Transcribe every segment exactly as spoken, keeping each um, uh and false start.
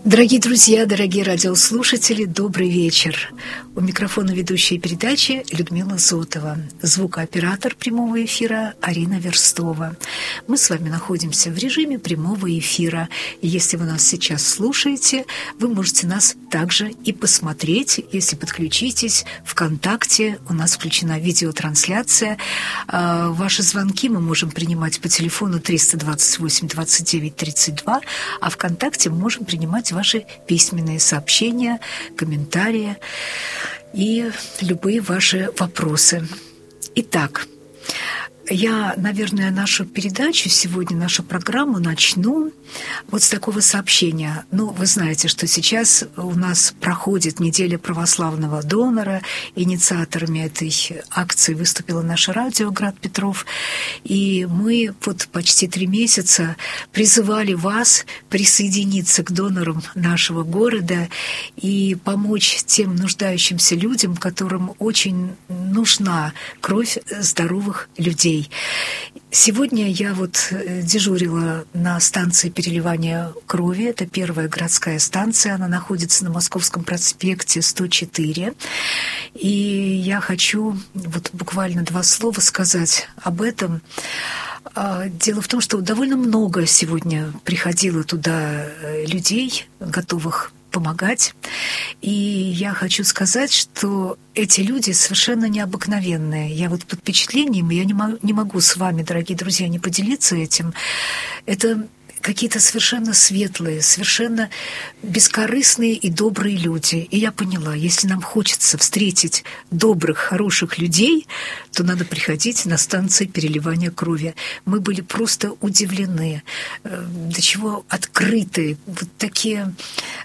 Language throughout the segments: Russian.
Дорогие друзья, дорогие радиослушатели, добрый вечер. У микрофона ведущая передачи Людмила Зотова, звукооператор прямого эфира Арина Верстова. Мы с вами находимся в режиме прямого эфира. И если вы нас сейчас слушаете, вы можете нас также и посмотреть, если подключитесь. ВКонтакте у нас включена видеотрансляция. Ваши звонки мы можем принимать по телефону триста двадцать восемь двадцать девять тридцать два, а ВКонтакте мы можем принимать ваши письменные сообщения, комментарии и любые ваши вопросы. Итак, я, наверное, нашу передачу сегодня, нашу программу начну вот с такого сообщения. Ну, вы знаете, что сейчас у нас проходит неделя православного донора. Инициаторами этой акции выступило наше радио «Град Петров». И мы вот почти три месяца призывали вас присоединиться к донорам нашего города и помочь тем нуждающимся людям, которым очень нужна кровь здоровых людей. Сегодня я вот дежурила на станции переливания крови. Это первая городская станция. Она находится на Московском проспекте сто четыре. И я хочу вот буквально два слова сказать об этом. Дело в том, что довольно много сегодня приходило туда людей, готовых помогать. И я хочу сказать, что эти люди совершенно необыкновенные. Я вот под впечатлением, я не могу, не могу с вами, дорогие друзья, не поделиться этим. Это какие-то совершенно светлые, совершенно бескорыстные и добрые люди. И я поняла, если нам хочется встретить добрых, хороших людей, то надо приходить на станции переливания крови. Мы были просто удивлены, до чего открытые, вот такие...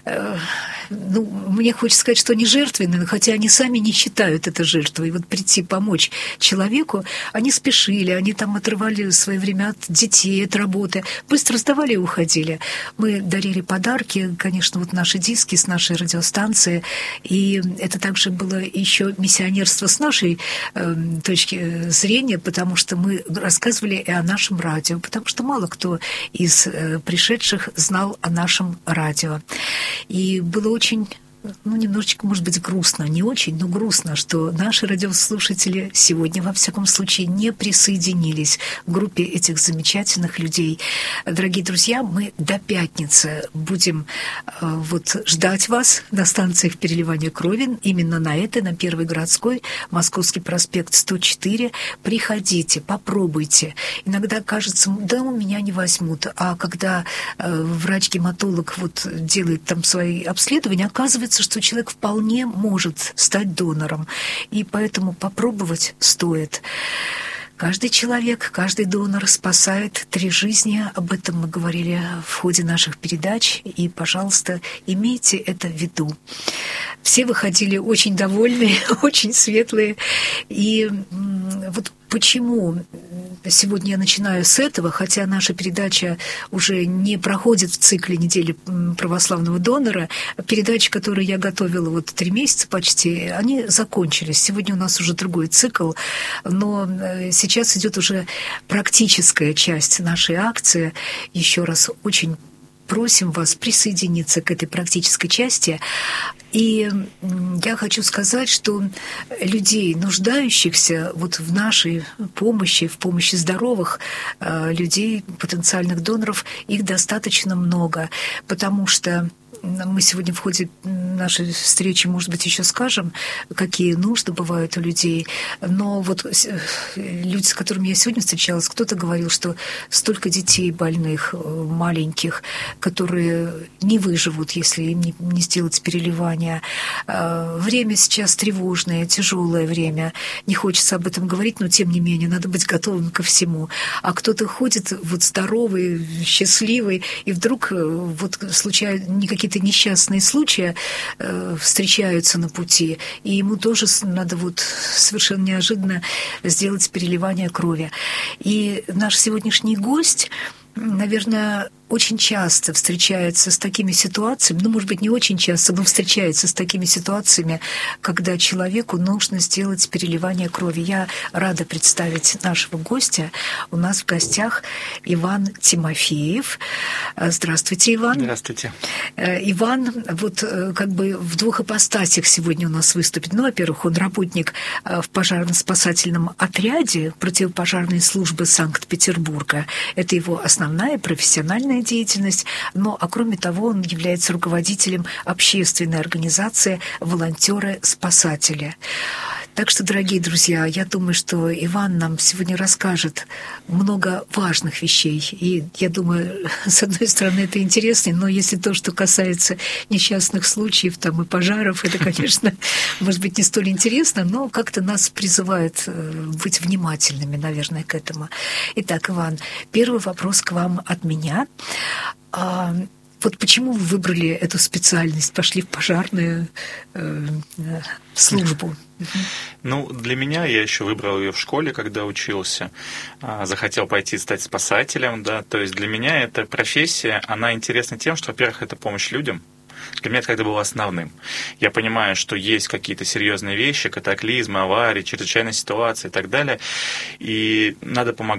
Ну, мне хочется сказать, что они жертвенные, хотя они сами не считают это жертвой. И вот прийти помочь человеку, они спешили, они там отрывали свое время от детей, от работы, быстро сдавали и уходили. Мы дарили подарки, конечно, вот наши диски с нашей радиостанции, и это также было еще миссионерство с нашей э, точки зрения, потому что мы рассказывали и о нашем радио, потому что мало кто из э, пришедших знал о нашем радио. И было очень... ну, немножечко, может быть, грустно, не очень, но грустно, что наши радиослушатели сегодня, во всяком случае, не присоединились к группе этих замечательных людей. Дорогие друзья, мы до пятницы будем э, вот ждать вас на станциях переливания крови, именно на этой, на Первой городской, Московский проспект сто четыре. Приходите, попробуйте. Иногда кажется, да, у меня не возьмут, а когда э, врач-гематолог вот делает там свои обследования, оказывается, что человек вполне может стать донором, и поэтому попробовать стоит. Каждый человек, каждый донор спасает три жизни. Об этом мы говорили в ходе наших передач, и, пожалуйста, имейте это в виду. Все выходили очень довольные, очень светлые, и вот почему сегодня я начинаю с этого, хотя наша передача уже не проходит в цикле недели православного донора. Передачи, которые я готовила вот три месяца почти, они закончились. Сегодня у нас уже другой цикл, но сейчас идет уже практическая часть нашей акции. Еще раз очень просим вас присоединиться к этой практической части. И я хочу сказать, что людей, нуждающихся вот в нашей помощи, в помощи здоровых людей, потенциальных доноров, их достаточно много, потому что мы сегодня в ходе нашей встречи, может быть, еще скажем, какие нужды бывают у людей. Но вот люди, с которыми я сегодня встречалась, кто-то говорил, что столько детей больных, маленьких, которые не выживут, если им не, не сделать переливание. Время сейчас тревожное, тяжелое время. Не хочется об этом говорить, но тем не менее, надо быть готовым ко всему. А кто-то ходит вот здоровый, счастливый, и вдруг вот случаются какие-то несчастные случаи э, встречаются на пути, и ему тоже надо вот совершенно неожиданно сделать переливание крови. И наш сегодняшний гость, наверное, очень часто встречается с такими ситуациями, ну, может быть, не очень часто, но встречается с такими ситуациями, когда человеку нужно сделать переливание крови. Я рада представить нашего гостя. У нас в гостях Иван Тимофеев. Здравствуйте, Иван. Здравствуйте. Иван вот как бы в двух ипостасях сегодня у нас выступит. Ну, во-первых, он работник в пожарно-спасательном отряде противопожарной службы Санкт-Петербурга. Это его основная профессиональная деятельность. Но, а кроме того, он является руководителем общественной организации «Волонтеры-спасатели». Так что, дорогие друзья, я думаю, что Иван нам сегодня расскажет много важных вещей. И я думаю, с одной стороны, это интересно, но если то, что касается несчастных случаев там, и пожаров, это, конечно, может быть, не столь интересно, но как-то нас призывает быть внимательными, наверное, к этому. Итак, Иван, первый вопрос к вам от меня. Вот почему вы выбрали эту специальность, пошли в пожарную э, службу? Ну, для меня, я еще выбрал ее в школе, когда учился, захотел пойти стать спасателем, да, то есть для меня эта профессия, она интересна тем, что, во-первых, это помощь людям. Для меня это как-то было основным. Я понимаю, что есть какие-то серьезные вещи, катаклизмы, аварии, чрезвычайные ситуации и так далее, и надо помогать.